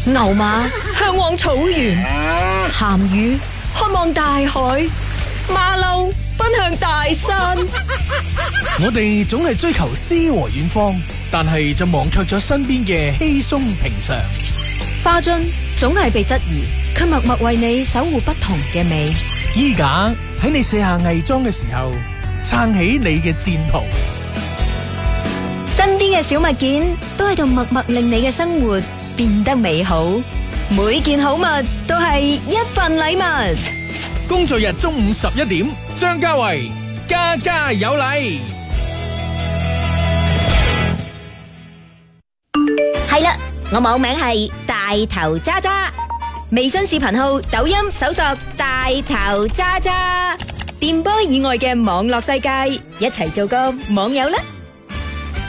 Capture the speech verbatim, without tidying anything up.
牛馬向往草原，鹹魚渴望大海，馬騮奔向大山。 我哋總係追求詩和遠方，但係就忘卻咗身邊嘅稀鬆平常。 花樽總係被質疑，卻默默為你守護不同嘅美。 衣架喺你卸下偽裝嘅時候，撐起你嘅戰袍。 身邊嘅小物件都喺度默默令你嘅生活變得美好。每件好物都係一份禮物。 工作日中午十一點，張家維家家有禮。 係啦，我網名係大頭渣渣，微信視頻號、抖音搜索大頭渣渣，電波以外嘅網絡世界，一齊做個網友啦！